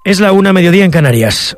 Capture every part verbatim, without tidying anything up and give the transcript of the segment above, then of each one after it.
Es la una, mediodía en Canarias.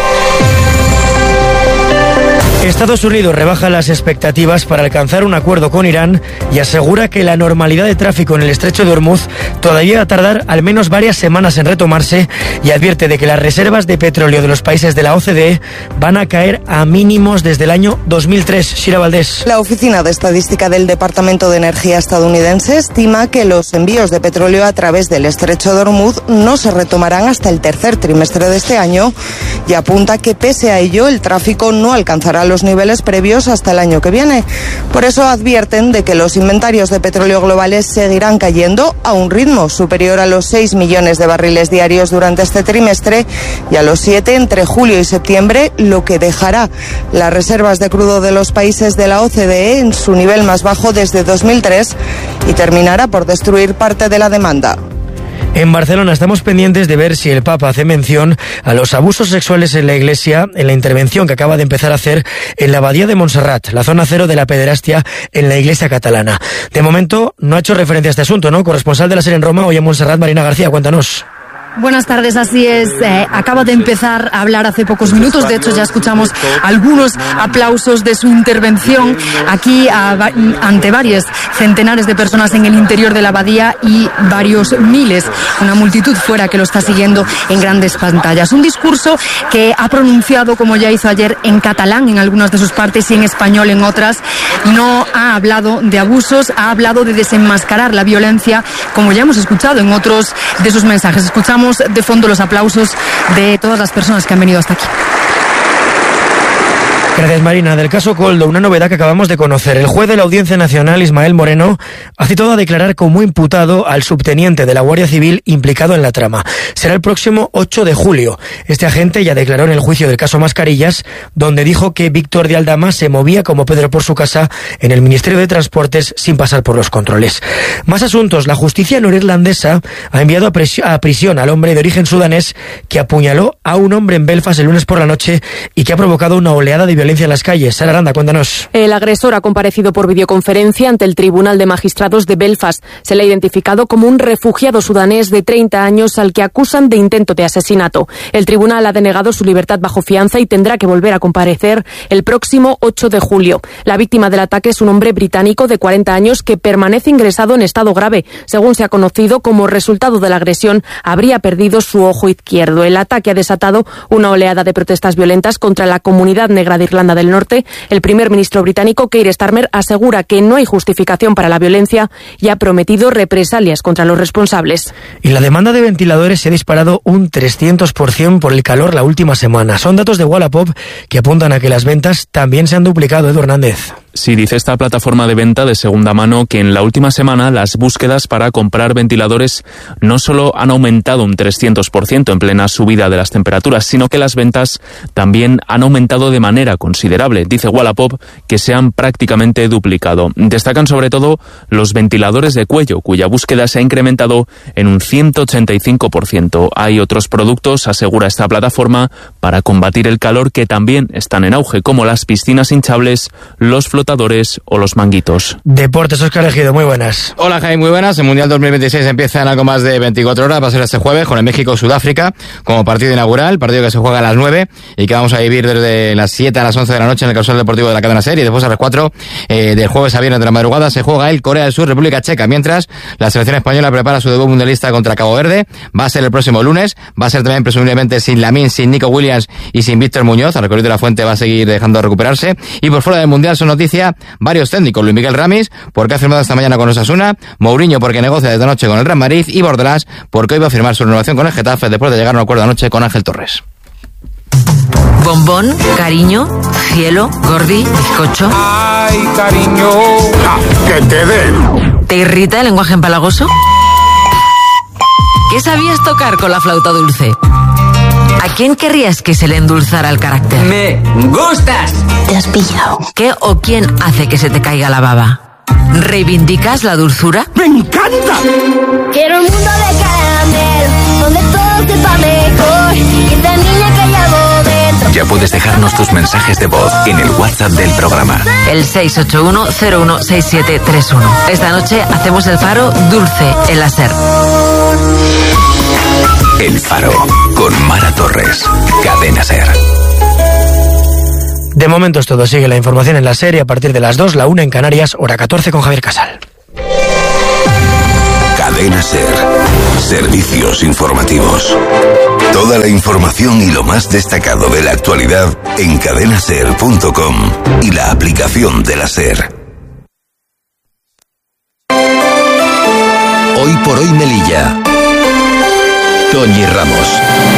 Estados Unidos rebaja las expectativas para alcanzar un acuerdo con Irán y asegura que la normalidad de tráfico en el estrecho de Hormuz todavía va a tardar al menos varias semanas en retomarse, y advierte de que las reservas de petróleo de los países de la O C D E van a caer a mínimos desde el año dos mil tres. Shira Valdés. La Oficina de Estadística del Departamento de Energía estadounidense estima que los envíos de petróleo a través del estrecho de Hormuz no se retomarán hasta el tercer trimestre de este año, y apunta que pese a ello el tráfico no alcanzará los niveles previos hasta el año que viene. Por eso advierten de que los inventarios de petróleo globales seguirán cayendo a un ritmo superior a los seis millones de barriles diarios durante este trimestre y a los siete entre julio y septiembre, lo que dejará las reservas de crudo de los países de la O C D E en su nivel más bajo desde dos mil tres y terminará por destruir parte de la demanda. En Barcelona estamos pendientes de ver si el Papa hace mención a los abusos sexuales en la Iglesia en la intervención que acaba de empezar a hacer en la Abadía de Montserrat, la zona cero de la pederastia en la Iglesia catalana. De momento no ha hecho referencia a este asunto, ¿no? Corresponsal de la SER en Roma, hoy en Montserrat, Marina García, cuéntanos. Buenas tardes, así es. Eh, acaba de empezar a hablar hace pocos minutos. De hecho, ya escuchamos algunos aplausos de su intervención aquí a, ante varios centenares de personas en el interior de la abadía y varios miles, una multitud fuera que lo está siguiendo en grandes pantallas. Un discurso que ha pronunciado, como ya hizo ayer, en catalán en algunas de sus partes y en español en otras. No ha hablado de abusos, ha hablado de desenmascarar la violencia, como ya hemos escuchado en otros de sus mensajes. Escuchamos de fondo los aplausos de todas las personas que han venido hasta aquí. Gracias, Marina. Del caso Koldo, una novedad que acabamos de conocer. El juez de la Audiencia Nacional, Ismael Moreno, ha citado a declarar como imputado al subteniente de la Guardia Civil implicado en la trama. Será el próximo ocho de julio. Este agente ya declaró en el juicio del caso Mascarillas, donde dijo que Víctor de Aldama se movía como Pedro por su casa en el Ministerio de Transportes sin pasar por los controles. Más asuntos. La justicia norirlandesa ha enviado a, pres- a prisión al hombre de origen sudanés que apuñaló a un hombre en Belfast el lunes por la noche y que ha provocado una oleada de violencia en las calles. Sara Aranda, cuéntanos. El agresor ha comparecido por videoconferencia ante el Tribunal de Magistrados de Belfast. Se le ha identificado como un refugiado sudanés de treinta años al que acusan de intento de asesinato. El tribunal ha denegado su libertad bajo fianza y tendrá que volver a comparecer el próximo ocho de julio. La víctima del ataque es un hombre británico de cuarenta años que permanece ingresado en estado grave. Según se ha conocido, como resultado de la agresión, habría perdido su ojo izquierdo. El ataque ha desatado una oleada de protestas violentas contra la comunidad negra de Irlanda del Norte. El primer ministro británico, Keir Starmer, asegura que no hay justificación para la violencia y ha prometido represalias contra los responsables. Y la demanda de ventiladores se ha disparado un trescientos por ciento por el calor la última semana. Son datos de Wallapop que apuntan a que las ventas también se han duplicado. Edu Hernández. Sí, dice esta plataforma de venta de segunda mano que en la última semana las búsquedas para comprar ventiladores no solo han aumentado un trescientos por ciento en plena subida de las temperaturas, sino que las ventas también han aumentado de manera considerable. Dice Wallapop que se han prácticamente duplicado. Destacan sobre todo los ventiladores de cuello, cuya búsqueda se ha incrementado en un ciento ochenta y cinco por ciento. Hay otros productos, asegura esta plataforma, para combatir el calor que también están en auge, como las piscinas hinchables, los flotadores o los manguitos. Deportes, Óscar Ejido, muy buenas. Hola, Jaime, muy buenas. El Mundial dos mil veintiséis empieza en algo más de veinticuatro horas. Va a ser este jueves con el México-Sudáfrica como partido inaugural, partido que se juega a las nueve y que vamos a vivir desde las siete a las once de la noche en el Causal Deportivo de la cadena SER, y después a las cuatro eh, del jueves a viernes de la madrugada se juega el Corea del Sur, República Checa, mientras la selección española prepara su debut mundialista contra Cabo Verde. Va a ser el próximo lunes, va a ser también presumiblemente sin Lamine, sin Nico Williams y sin Víctor Muñoz. El recorrido de la Fuente va a seguir dejando de recuperarse. Y por fuera del Mundial son noticia varios técnicos: Luis Miguel Ramis, porque ha firmado esta mañana con Osasuna; Mourinho, porque negocia desde anoche con el Real Madrid; y Bordalás, porque hoy va a firmar su renovación con el Getafe después de llegar a un acuerdo anoche con Ángel Torres. Bombón, cariño, cielo, gordi, bizcocho. Ay, cariño, que te den. ¿Te irrita el lenguaje empalagoso? ¿Qué sabías tocar con la flauta dulce? ¿A quién querrías que se le endulzara el carácter? Me gustas. ¿Te has pillado? ¿Qué o quién hace que se te caiga la baba? ¿Reivindicas la dulzura? ¡Me encanta! Quiero un mundo de caramelo, donde todo sepa mejor, y esta niña que llevo dentro. Ya puedes dejarnos tus mensajes de voz en el WhatsApp del programa. El seis ocho uno cero uno seis siete tres uno. Esta noche hacemos el Faro dulce en la SER. El Faro, con Mar Tamara Torres. Cadena SER. De momento es todo. Sigue la información en la serie a partir de las dos, la una en Canarias, hora catorce con Javier Casal. Cadena SER. Servicios informativos. Toda la información y lo más destacado de la actualidad en cadena ser punto com y la aplicación de la SER. Hoy por hoy Melilla. Toñi Ramos.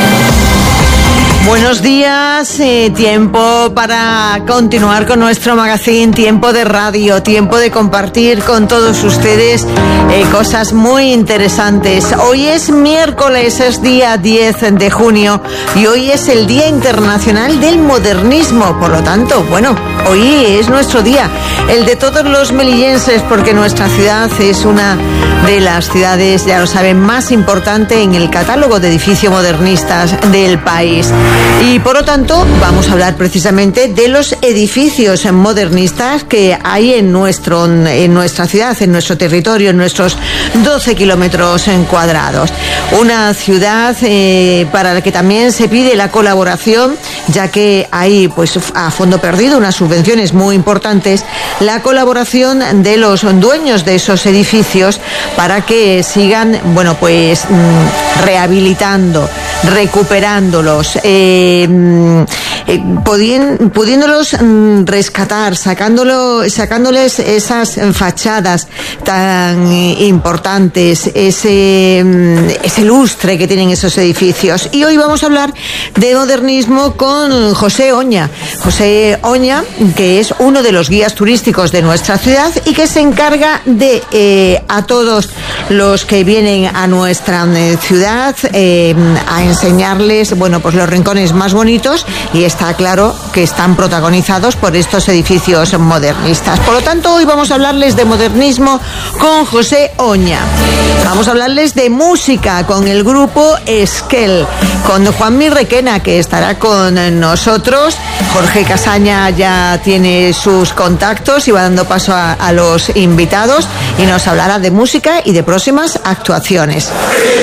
Buenos días, eh, tiempo para continuar con nuestro magazine, tiempo de radio, tiempo de compartir con todos ustedes eh, cosas muy interesantes. Hoy es miércoles, es día diez de junio y hoy es el Día Internacional del Modernismo, por lo tanto, bueno, hoy es nuestro día, el de todos los melillenses, porque nuestra ciudad es una de las ciudades, ya lo saben, más importante en el catálogo de edificios modernistas del país. Y por lo tanto vamos a hablar precisamente de los edificios modernistas que hay en nuestro en nuestra ciudad, en nuestro territorio, en nuestros doce kilómetros cuadrados. Una ciudad eh, para la que también se pide la colaboración, ya que hay pues a fondo perdido unas subvenciones muy importantes, la colaboración de los dueños de esos edificios para que sigan, bueno, pues rehabilitando, recuperándolos, eh, eh, podien, pudiéndolos rescatar, sacándolo, sacándoles esas fachadas tan importantes, ese, ese lustre que tienen esos edificios. Y hoy vamos a hablar de modernismo con José Oña. José Oña, que es uno de los guías turísticos de nuestra ciudad y que se encarga de eh, a todos los que vienen a nuestra eh, ciudad eh, a enseñarles, bueno, pues los rincones más bonitos, y está claro que están protagonizados por estos edificios modernistas. Por lo tanto, hoy vamos a hablarles de modernismo con José Oña. Vamos a hablarles de música con el grupo Esquel, con Juanmi Requena, que estará con nosotros. Jorge Casaña ya tiene sus contactos y va dando paso a, a los invitados y nos hablará de música y de próximas actuaciones.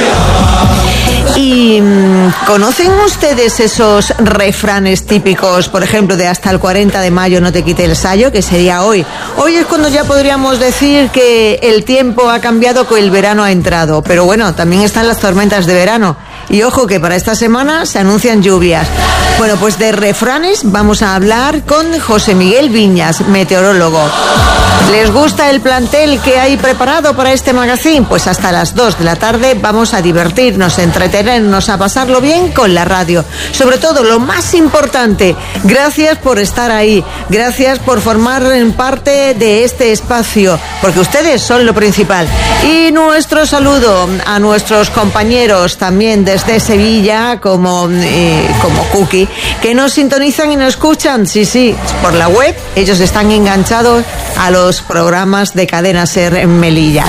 ¿Y conocen ustedes esos refranes típicos, por ejemplo, de hasta el cuarenta de mayo no te quite el sayo, que sería hoy? Hoy es cuando ya podríamos decir que el tiempo ha cambiado, que el verano ha entrado, pero bueno, también están las tormentas de verano. Y ojo que para esta semana se anuncian lluvias. Bueno, pues de refranes vamos a hablar con José Miguel Viñas, meteorólogo. ¿Les gusta el plantel que hay preparado para este magazine? Pues hasta las dos de la tarde vamos a divertirnos, a entretenernos, a pasarlo bien con la radio. Sobre todo, lo más importante, gracias por estar ahí, gracias por formar parte de este espacio, porque ustedes son lo principal. Y nuestro saludo a nuestros compañeros también desde Sevilla, como, eh, como Cookie, que nos sintonizan y nos escuchan, sí, sí, por la web. Ellos están enganchados a los programas de Cadena SER en Melilla.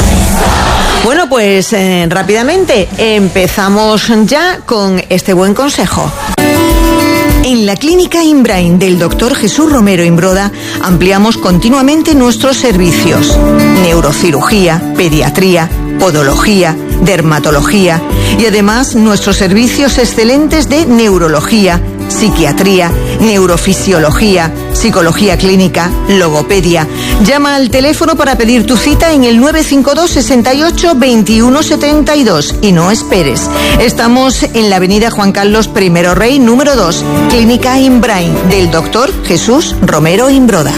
Bueno, pues eh, rápidamente empezamos ya con este buen consejo. En la Clínica Imbrain del doctor Jesús Romero Imbroda ampliamos continuamente nuestros servicios: neurocirugía, pediatría, podología, dermatología y además nuestros servicios excelentes de neurología, psiquiatría, neurofisiología, psicología clínica, logopedia. Llama al teléfono para pedir tu cita en el nueve cinco dos, sesenta y ocho, veintiuno setenta y dos y no esperes. Estamos en la avenida Juan Carlos I Rey, número dos, Clínica Imbrain del doctor Jesús Romero Imbroda.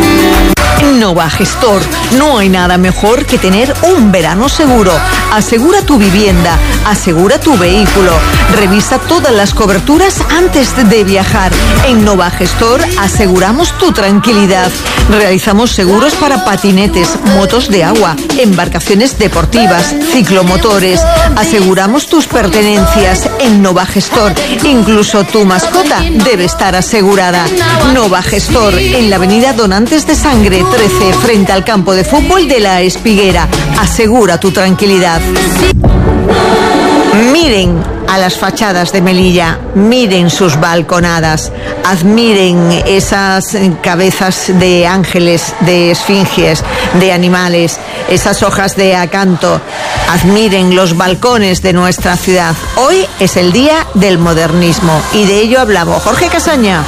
Nova Gestor, no hay nada mejor que tener un verano seguro. Asegura tu vivienda, asegura tu vehículo, revisa todas las coberturas antes de viajar. En Nova Gestor aseguramos tu tranquilidad. Realizamos seguros para patinetes, motos de agua, embarcaciones deportivas, ciclomotores. Aseguramos tus pertenencias en Nova Gestor. Incluso tu mascota debe estar asegurada. Nova Gestor, en la avenida Donantes de Sangre trece, frente al campo de fútbol de La Espiguera. Asegura tu tranquilidad. Miren, a las fachadas de Melilla, miren sus balconadas, admiren esas cabezas de ángeles, de esfinges, de animales, esas hojas de acanto, admiren los balcones de nuestra ciudad. Hoy es el día del modernismo y de ello hablamos. Jorge Casaña.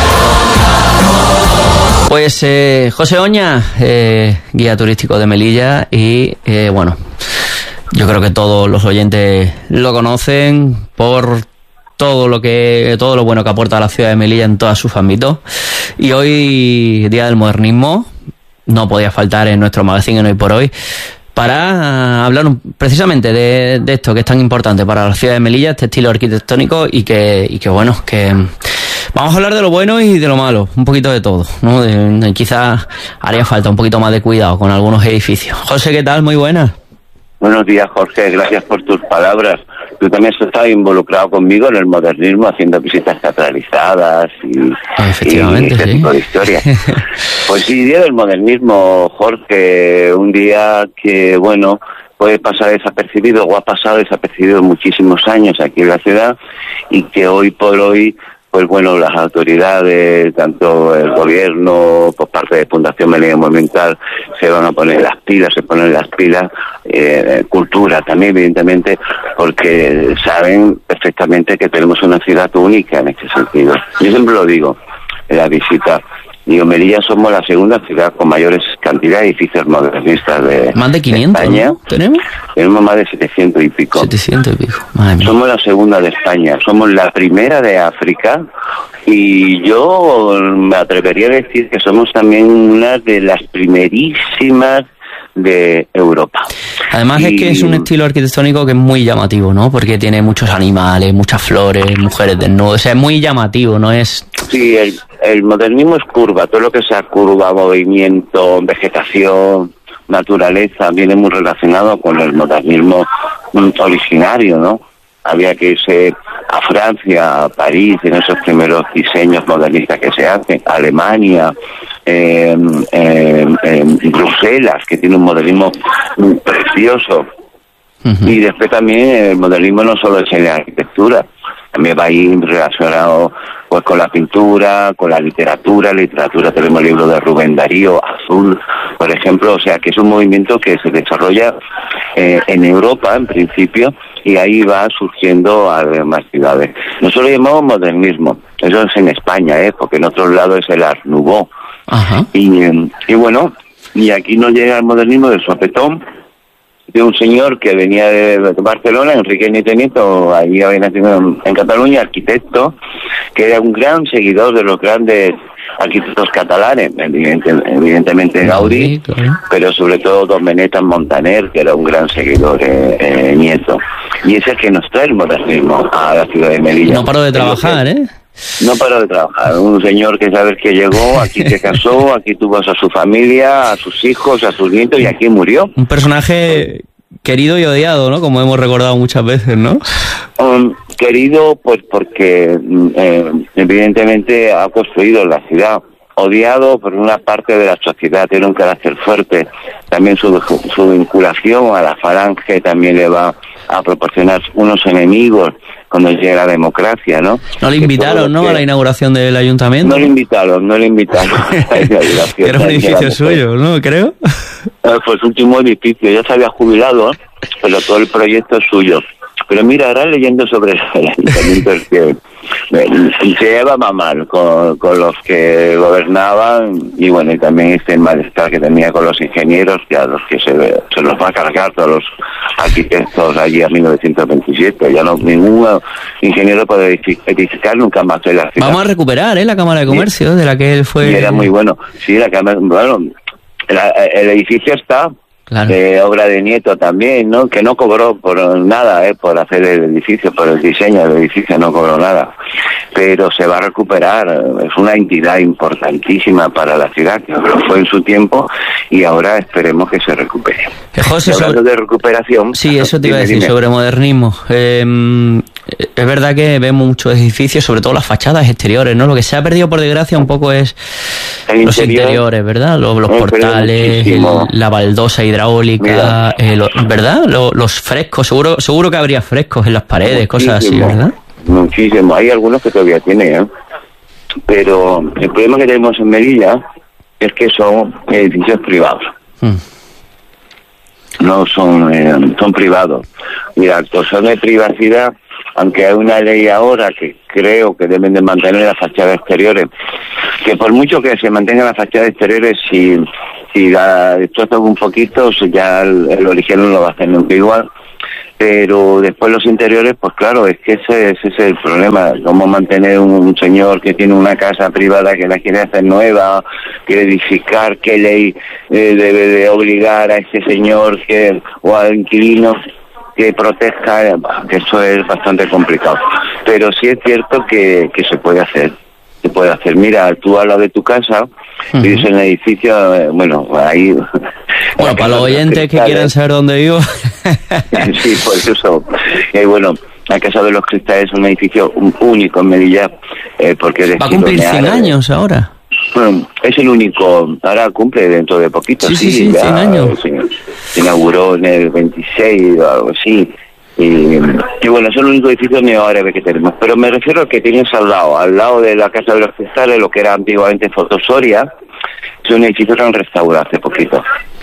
Pues eh, José Oña, eh, guía turístico de Melilla y eh, bueno, yo creo que todos los oyentes lo conocen por todo lo que todo lo bueno que aporta a la ciudad de Melilla en todos sus ámbitos. Y hoy, Día del Modernismo, no podía faltar en nuestro magazine en Hoy por Hoy para hablar precisamente de, de esto que es tan importante para la ciudad de Melilla, este estilo arquitectónico y que, y que bueno, que vamos a hablar de lo bueno y de lo malo, un poquito de todo, ¿no? De, de, quizás haría falta un poquito más de cuidado con algunos edificios. José, ¿qué tal? Muy buenas. Buenos días, Jorge, gracias por tus palabras. Tú también has estado involucrado conmigo en el modernismo, haciendo visitas teatralizadas y, Efectivamente, y ese sí. tipo de historias. Pues sí, Día del Modernismo, Jorge, un día que, bueno, puede pasar desapercibido o ha pasado desapercibido muchísimos años aquí en la ciudad y que hoy por hoy, pues bueno, las autoridades, tanto el gobierno, por parte de Fundación Melilla Monumental, se van a poner las pilas, se ponen las pilas, eh, cultura también, evidentemente, porque saben perfectamente que tenemos una ciudad única en este sentido. Yo siempre lo digo, en la visita, digo, Melilla somos la segunda ciudad con mayores cantidad de edificios modernistas de Más de quinientos, España. ¿no? ¿Tenemos? Tenemos más de setecientos y pico. setecientos y pico, madre mía. Somos la segunda de España, somos la primera de África y yo me atrevería a decir que somos también una de las primerísimas de Europa. Además y... es que es un estilo arquitectónico que es muy llamativo, ¿no? Porque tiene muchos animales, muchas flores, mujeres desnudas, o sea, es muy llamativo, ¿no? Es... Sí, el, el modernismo es curva, todo lo que sea curva, movimiento, vegetación, naturaleza, viene muy relacionado con el modernismo originario, ¿no? Había que irse a Francia, a París, en esos primeros diseños modernistas que se hacen, Alemania, eh, eh, eh, Bruselas, que tiene un modernismo precioso. Uh-huh. Y después también el modernismo no solo es en la arquitectura, también va ahí relacionado pues con la pintura, con la literatura, literatura tenemos el libro de Rubén Darío, Azul, por ejemplo, o sea que es un movimiento que se desarrolla eh, en Europa en principio y ahí va surgiendo a demás ciudades. Nosotros lo llamamos modernismo, eso es en España, ¿eh? Porque en otros lados es el Art Nouveau. Ajá. Y, y bueno, y aquí nos llega el modernismo del sopetón, de un señor que venía de Barcelona, Enrique Nieto Nieto, allí había nacido en, en Cataluña, arquitecto, que era un gran seguidor de los grandes arquitectos catalanes, evidente, evidentemente Gaudí, claro, pero sobre todo Don Benetas Montaner, que era un gran seguidor eh, eh, Nieto. Y es el que nos trae el modernismo a la ciudad de Melilla. No paró de trabajar, ¿eh? No paró de trabajar, un señor que sabe que llegó, aquí se casó, aquí tuvo a su familia, a sus hijos, a sus nietos y aquí murió. Un personaje querido y odiado, ¿no? Como hemos recordado muchas veces, ¿no? Um, querido, pues porque eh, evidentemente ha construido la ciudad. Odiado por una parte de la sociedad, tiene un carácter fuerte. También su, su vinculación a la falange también le va a proporcionar unos enemigos cuando llegue la democracia, ¿no? No le invitaron, ¿no? Que... a la inauguración del ayuntamiento. No le invitaron, no le invitaron. Era un edificio suyo, ¿no? Creo. Pues último edificio, ya se había jubilado, pero todo el proyecto es suyo. Pero mira, ahora leyendo sobre el ayuntamiento es que se llevaba mal con, con los que gobernaban y bueno, y también este malestar que tenía con los ingenieros, que a los que se, se los va a cargar todos los arquitectos allí a mil novecientos veintisiete. Ya no, ningún ingeniero puede edificar nunca más en la ciudad. Vamos a recuperar, ¿eh? La Cámara de Comercio, sí, de la que él fue... Y era muy bueno. Sí, la Cámara... Bueno, la, el edificio está... Claro. Eh, obra de Nieto también, ¿no? Que no cobró por nada, eh, por hacer el edificio, por el diseño del edificio no cobró nada, pero se va a recuperar. Es una entidad importantísima para la ciudad, que fue en su tiempo y ahora esperemos que se recupere. Eh, José, hablando sobre... de recuperación, sí, eso te iba a dime, decir dime. sobre modernismo. Eh, es verdad que vemos muchos edificios, sobre todo las fachadas exteriores, ¿no? Lo que se ha perdido por desgracia un poco es El los interior, interiores, ¿verdad? Los, los portales, el, la baldosa hidráulica, eh, lo, ¿verdad? Los, los frescos, seguro seguro que habría frescos en las paredes, muchísimo, cosas así, ¿verdad? Muchísimo, hay algunos que todavía tienen, ¿eh? Pero el problema que tenemos en Melilla es que son edificios privados. Hmm. No son, eh, son privados. Mira, son de privacidad, aunque hay una ley ahora que creo que deben de mantener las fachadas exteriores, que por mucho que se mantengan las fachadas exteriores, si, si la destrozan un poquito, ya el, el origen no lo va a hacer nunca igual. Pero después los interiores, pues claro, es que ese, ese es el problema. Cómo mantener un, un señor que tiene una casa privada que la quiere hacer nueva, quiere edificar, qué ley eh, debe de obligar a ese señor que o al inquilino que proteja, que eso es bastante complicado. Pero sí es cierto que, que se puede hacer. Se puede hacer. Mira, tú al lado de tu casa, uh-huh. vives en el edificio, eh, bueno, ahí... Bueno, para los oyentes que quieran saber dónde vivo... sí, por eso. Y eh, bueno, la Casa de los Cristales es un edificio único en Melilla, eh, porque... Va a cumplir cien años ahora. Bueno, es el único, ahora cumple dentro de poquito. Sí, sí, sí, ya, cien años. Se, se inauguró en el veintiséis o algo así. Y, y bueno, es el único edificio neoárabe que tenemos. Pero me refiero a que tienes al lado, al lado de la Casa de los Cristales, lo que era antiguamente Fotosoria, es un edificio que han restaurado hace poquito.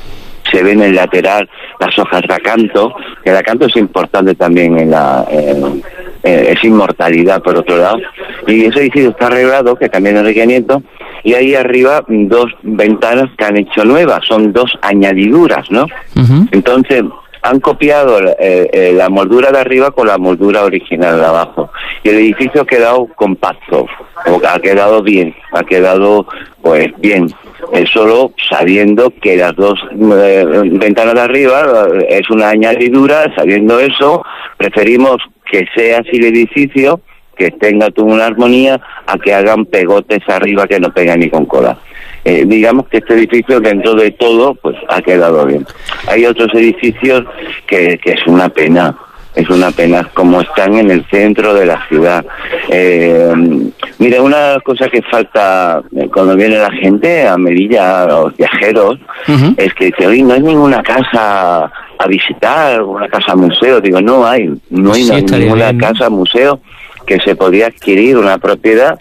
Se ve en el lateral las hojas de acanto, que el acanto es importante también en la... En, es inmortalidad por otro lado, y ese edificio está arreglado, que también es requerimiento, y ahí arriba dos ventanas que han hecho nuevas, son dos añadiduras, ¿no? Uh-huh. Entonces han copiado eh, eh, la moldura de arriba con la moldura original de abajo, y el edificio ha quedado compacto, ha quedado bien, ha quedado pues bien, eh, solo sabiendo que las dos eh, ventanas de arriba eh, es una añadidura. Sabiendo eso, preferimos que sea así el edificio, que tenga toda una armonía, a que hagan pegotes arriba que no pegan ni con cola. Eh, digamos que este edificio, dentro de todo, pues ha quedado bien. Hay otros edificios que, que es una pena, es una pena, como están en el centro de la ciudad. Eh, mira, una cosa que falta cuando viene la gente a Melilla, los viajeros, uh-huh. es que dice, oye, no hay ninguna casa a visitar, una casa museo. Digo, no hay, no hay sí, ninguna bien. casa museo que se podría adquirir una propiedad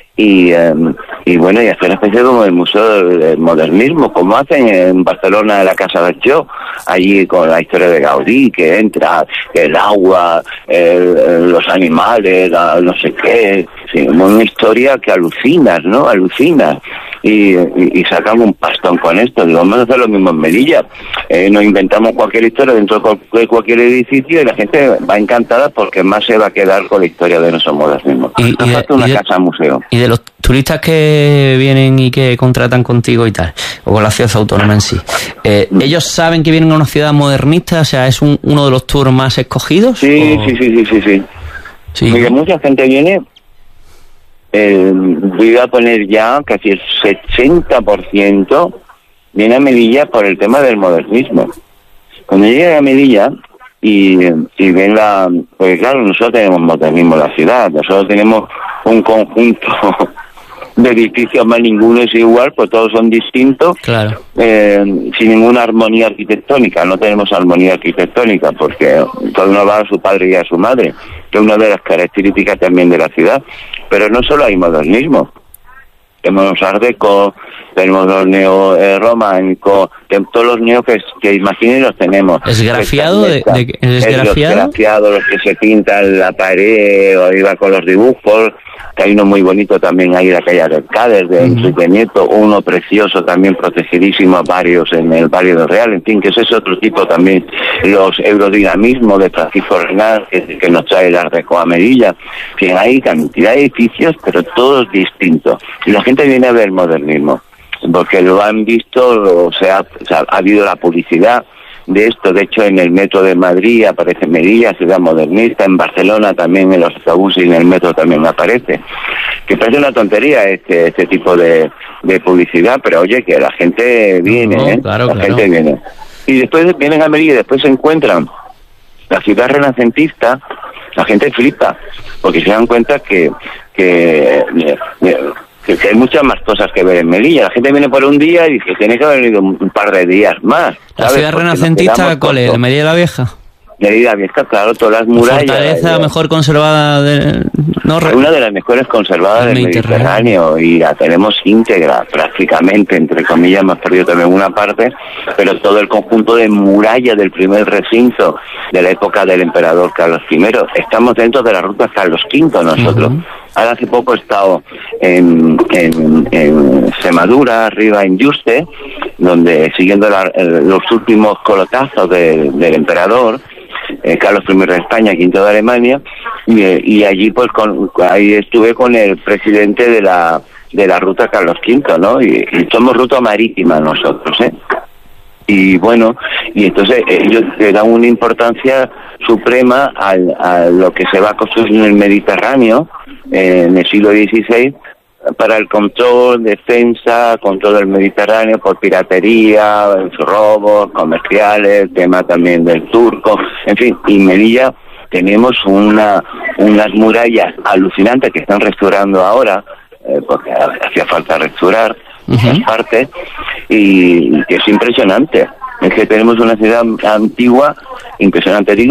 y eh, y bueno, y hacer una especie como el Museo del Modernismo, como hacen en Barcelona la Casa Batlló, allí con la historia de Gaudí, que entra el agua, el, los animales, la, no sé qué, sí, una historia que alucinas, ¿no? Alucinas. Y, y, y sacamos un pastón con esto. Digo, vamos a hacer lo mismo en Melilla. Eh, nos inventamos cualquier historia dentro de cualquier edificio y la gente va encantada porque más se va a quedar con la historia de nuestro modernismo. Y, Nos y falta de, una y de, casa museo. Y de los turistas que vienen y que contratan contigo y tal, o con la ciudad autónoma en sí, eh, ¿ellos saben que vienen a una ciudad modernista? O sea, ¿es un, uno de los tours más escogidos? Sí, o... sí, sí, sí, sí, sí. sí. Porque mucha gente viene... Eh, voy a poner ya casi el sesenta por ciento viene a Melilla por el tema del modernismo. Cuando llega a Melilla y, y ven la... Porque claro, nosotros tenemos modernismo en la ciudad, nosotros tenemos un conjunto de edificios, más ninguno es igual, pues todos son distintos, claro. eh, sin ninguna armonía arquitectónica. No tenemos armonía arquitectónica porque cada uno va a su padre y a su madre, que es una de las características también de la ciudad. Pero no solo hay modernismo, tenemos los art deco, tenemos los neo-románicos, eh, todos los neo que, que imaginen los tenemos. ¿Esgrafiado? De, de, ¿Esgrafiado? Los esgrafiados, los que se pintan la pared o iba con los dibujos, que hay uno muy bonito también ahí en la calle Arcades de Enrique uh-huh. Nieto, uno precioso también protegidísimo, varios en el barrio de Real, en fin, que ese es otro tipo también. Los eurodinamismos de Francisco Renal, que, que nos trae el Art Deco a Melilla. En fin, hay cantidad de edificios, pero todos distintos. Y la gente viene a ver el modernismo, porque lo han visto, o sea, o sea, ha habido la publicidad de esto. De hecho, en el metro de Madrid aparece Melilla, ciudad modernista. En Barcelona también, en los autobuses y en el metro también aparece. Que parece una tontería este este tipo de, de publicidad, pero oye, que la gente viene, no, ¿eh? Claro, la claro. gente viene. Y después vienen a Melilla y después se encuentran la ciudad renacentista, la gente flipa, porque se dan cuenta que, que que, que hay muchas más cosas que ver en Melilla. La gente viene por un día y dice que tiene que haber venido un, un par de días más. ¿La ciudad renacentista cuál es? ¿Melilla la Vieja? Melilla la Vieja, claro, todas las murallas. Fortaleza de, mejor conservada de... No, una de las mejores conservadas del Mediterráneo. Mediterráneo y la tenemos íntegra prácticamente, entre comillas, hemos perdido también una parte, pero todo el conjunto de muralla del primer recinto de la época del emperador Carlos primero. Estamos dentro de la ruta Carlos quinto nosotros. Uh-huh. Ahora hace poco he estado en, en, en Semadura, arriba en Yuste, donde siguiendo la, los últimos colotazos de, del emperador, Eh, Carlos primero de España, quinto de Alemania, y, y allí pues con, ahí estuve con el presidente de la de la ruta Carlos quinto, ¿no? Y, y somos ruta marítima nosotros, ¿eh? Y bueno, y entonces ellos le dan una importancia suprema al, a lo que se va a construir en el Mediterráneo eh, en el siglo dieciséis, para el control, defensa, control del Mediterráneo por piratería, robos comerciales, tema también del turco, en fin, y Melilla tenemos una unas murallas alucinantes que están restaurando ahora, eh, porque hacía falta restaurar esas uh-huh. partes, y, y que es impresionante. Es que tenemos una ciudad antigua impresionante. Digo